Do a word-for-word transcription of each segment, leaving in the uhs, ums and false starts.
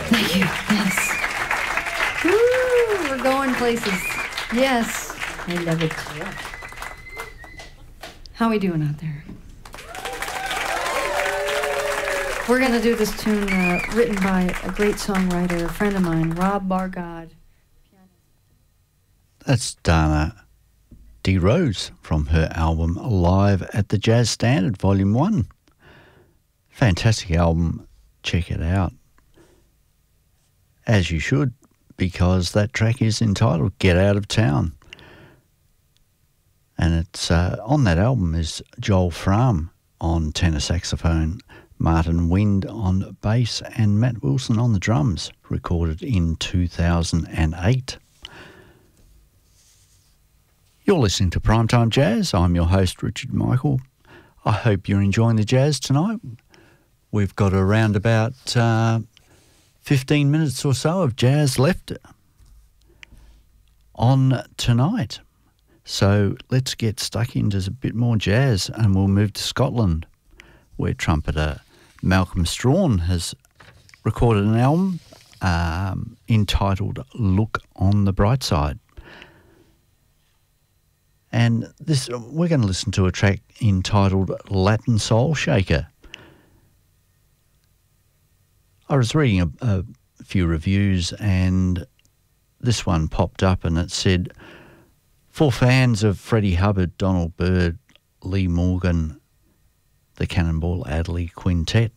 Thank you. Yes. Woo, we're going places. Yes. I love it. How we doing out there? We're going to do this tune uh, written by a great songwriter, a friend of mine, Rob Bargod. That's Dana D. Rose from her album Live at the Jazz Standard, Volume one. Fantastic album. Check it out. As you should, because that track is entitled Get Out of Town. And it's uh, on that album is Joel Fram on tenor saxophone, Martin Wind on bass, and Matt Wilson on the drums, recorded in two thousand eight. You're listening to Primetime Jazz. I'm your host, Richard Michael. I hope you're enjoying the jazz tonight. We've got around about uh, fifteen minutes or so of jazz left on tonight. So let's get stuck into a bit more jazz, and we'll move to Scotland, where trumpeter Malcolm Strawn has recorded an album um, entitled Look on the Bright Side. And this, we're going to listen to a track entitled Latin Soul Shaker. I was reading a, a few reviews, and this one popped up, and it said, for fans of Freddie Hubbard, Donald Byrd, Lee Morgan, the Cannonball Adderley Quintet,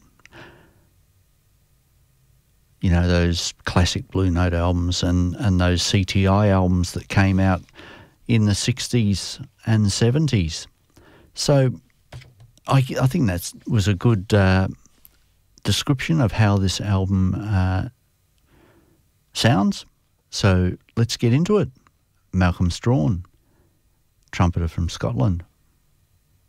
you know, those classic Blue Note albums and, and those C T I albums that came out in the sixties and seventies. So I, I think that was a good uh, description of how this album uh, sounds. So let's get into it. Malcolm Strawn, trumpeter from Scotland.